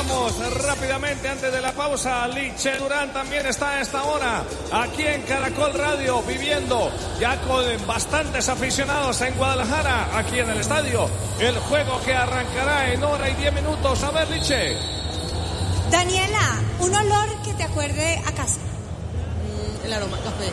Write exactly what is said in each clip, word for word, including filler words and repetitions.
Vamos rápidamente antes de la pausa. Liche Durán también está a esta hora aquí en Caracol Radio, viviendo ya con bastantes aficionados en Guadalajara, aquí en el estadio. El juego que arrancará en hora y diez minutos. A ver, Liche. Daniela, un olor que te acuerde a casa. Mm, el aroma a café.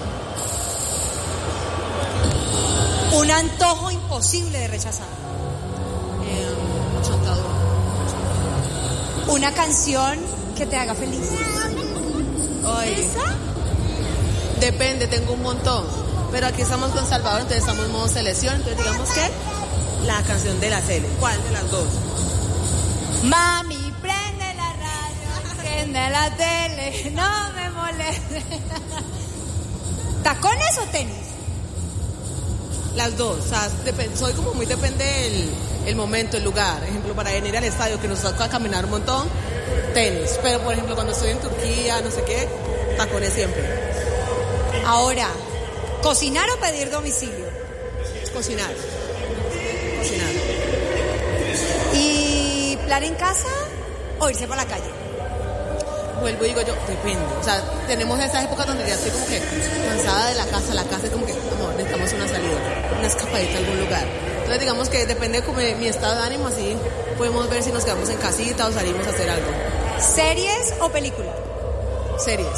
Un antojo imposible de rechazar. Eh, chontadura. Una canción que te haga feliz. Ay, ¿esa? Depende, tengo un montón. Pero aquí estamos con Salvador, entonces estamos en modo selección. Entonces digamos que la canción de la tele. ¿Cuál de las dos? Mami, prende la radio, prende la tele, no me moleste. ¿Tacones o tenis? Las dos, o sea, dep- soy como muy depende del el momento, el lugar. Ejemplo, para venir al estadio que nos toca caminar un montón, tenis. Pero por ejemplo, cuando estoy en Turquía, no sé qué, tacones siempre. Ahora, ¿cocinar o pedir domicilio? Cocinar. Cocinar. ¿Y plan en casa o irse para la calle? Vuelvo y digo yo, depende. O sea, tenemos esas épocas donde ya estoy como que cansada de la casa. La casa es como que, amor, necesitamos una salida, una escapadita a algún lugar. Entonces digamos que depende como de mi estado de ánimo, así podemos ver si nos quedamos en casita o salimos a hacer algo. ¿Series o películas? Series.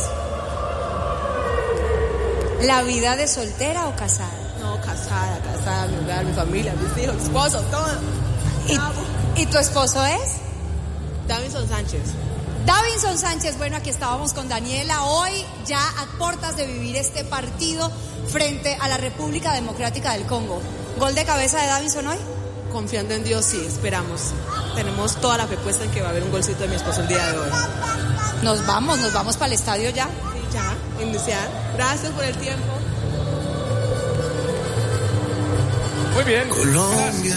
¿La vida de soltera o casada? No, casada, casada, mi hogar, mi familia, mis hijos, mi esposo, todo. ¿Y, ¿y tu esposo es? Davinson Sánchez. Davinson Sánchez, bueno, aquí estábamos con Daniela, hoy ya a puertas de vivir este partido frente a la República Democrática del Congo. ¿Gol de cabeza de Davinson hoy? Confiando en Dios, sí, esperamos. Tenemos toda la fe puesta en que va a haber un golcito de mi esposo el día de hoy. Nos vamos, nos vamos para el estadio ya. Sí, ya, iniciar. Gracias por el tiempo. Muy bien. Colombia.